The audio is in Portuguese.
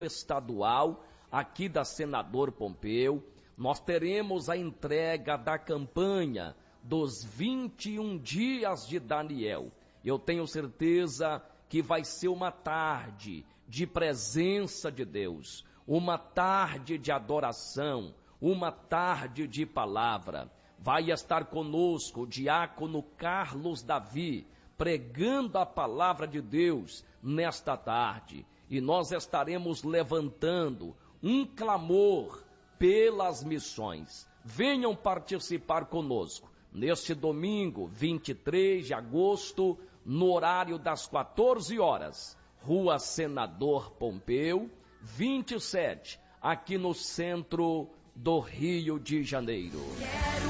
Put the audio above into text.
estadual aqui da Senador Pompeu. Nós teremos a entrega da campanha dos 21 dias de Daniel. Eu tenho certeza que vai ser uma tarde de presença de Deus, uma tarde de adoração, uma tarde de palavra. Vai estar conosco o diácono Carlos Davi, pregando a palavra de Deus nesta tarde. E nós estaremos levantando um clamor pelas missões. Venham participar conosco neste domingo, 23 de agosto, no horário das 14 horas, Rua Senador Pompeu, 27, aqui no centro do Rio de Janeiro.